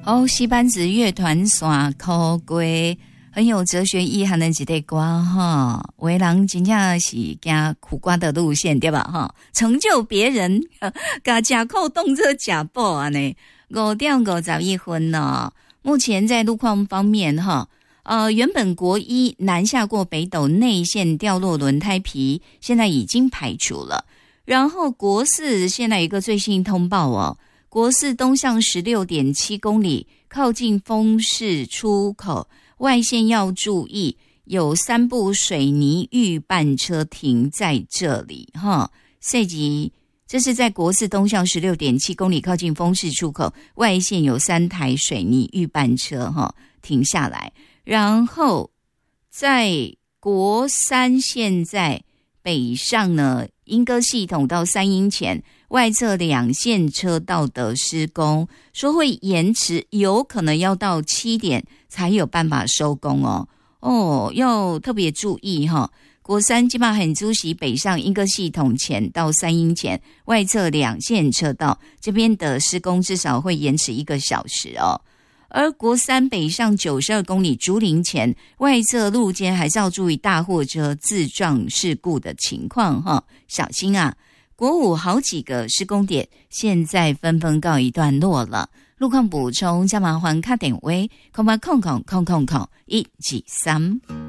哦，西班子乐团山口龟很有哲学意涵的一首歌哈，有的人真正是走苦瓜的路线对吧哈？成就别人，把吃苦当作吃补啊呢。5:51呢，目前在路况方面哈。原本国一南下过北斗内线掉落轮胎皮，现在已经排除了。然后国四现在有一个最新通报哦，国四东向16.7公里，靠近丰市出口外线要注意，有3部水泥预拌车停在这里哈。这集这是在国四东向16.7公里，靠近丰市出口外线有3台水泥预拌车哈停下来。然后在国三现在北上呢，莺歌系统到3英前外侧2线车道的施工，说会延迟，有可能要到7点才有办法收工哦，要特别注意哈。国三基本上很主席北上莺歌系统前到3英前外侧2线车道这边的施工至少会延迟1个小时哦。而国三北上92公里竹林前外侧路肩还是要注意大货车自撞事故的情况哈，小心啊！国五好几个施工点现在纷纷告一段落了。路况补充，加麻烦卡点位，080000173。